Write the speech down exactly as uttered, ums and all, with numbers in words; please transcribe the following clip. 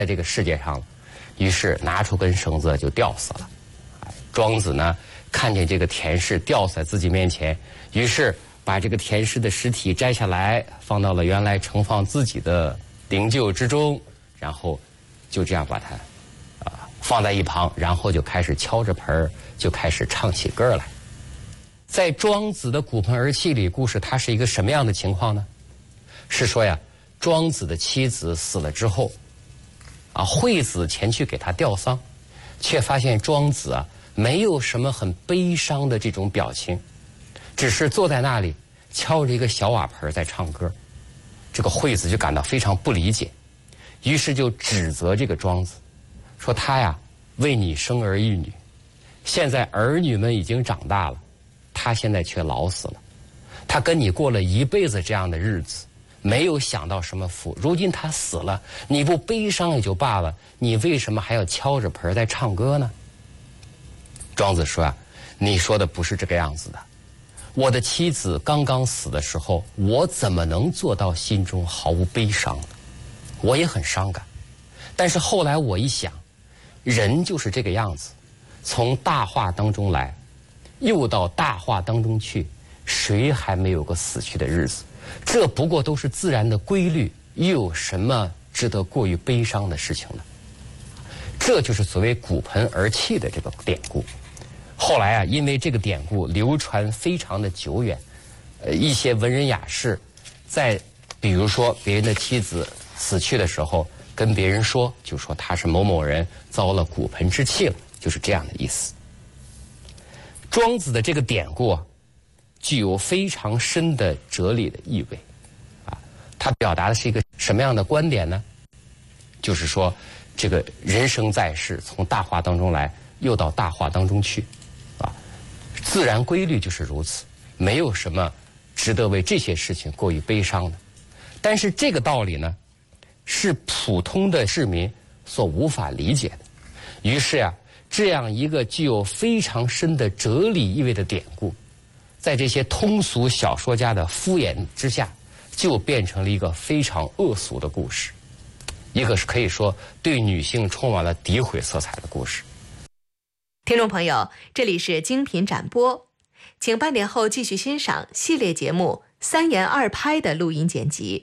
在这个世界上了，于是拿出根绳子就吊死了。庄子呢看见这个田氏吊死在自己面前，于是把这个田氏的尸体摘下来，放到了原来盛放自己的灵柩之中，然后就这样把它啊、呃、放在一旁，然后就开始敲着盆儿，就开始唱起歌来。在庄子的骨盆而泣里故事，它是一个什么样的情况呢？是说呀，庄子的妻子死了之后，啊，惠子前去给他吊丧，却发现庄子啊没有什么很悲伤的这种表情，只是坐在那里敲着一个小瓦盆在唱歌。这个惠子就感到非常不理解，于是就指责这个庄子，说他呀为你生儿育女，现在儿女们已经长大了，他现在却老死了，他跟你过了一辈子这样的日子，没有享到什么福，如今他死了，你不悲伤也就罢了，你为什么还要敲着盆在唱歌呢？庄子说啊，你说的不是这个样子的，我的妻子刚刚死的时候，我怎么能做到心中毫无悲伤呢？我也很伤感，但是后来我一想，人就是这个样子，从大化当中来，又到大化当中去，谁还没有个死去的日子？这不过都是自然的规律，又有什么值得过于悲伤的事情呢？这就是所谓骨盆而泣的这个典故。后来啊，因为这个典故流传非常的久远，呃，一些文人雅士在比如说别人的妻子死去的时候，跟别人说，就说他是某某人遭了骨盆之气了，就是这样的意思。庄子的这个典故啊，具有非常深的哲理的意味，啊，它表达的是一个什么样的观点呢？就是说，这个人生在世，从大化当中来，又到大化当中去，啊，自然规律就是如此，没有什么值得为这些事情过于悲伤的。但是这个道理呢，是普通的市民所无法理解的。于是呀、啊，这样一个具有非常深的哲理意味的典故，在这些通俗小说家的敷衍之下，就变成了一个非常恶俗的故事，一个是可以说对女性充满了诋毁色彩的故事。 听众朋友，这里是精品展播，请半点后继续欣赏系列节目《三言二拍》的录音剪辑。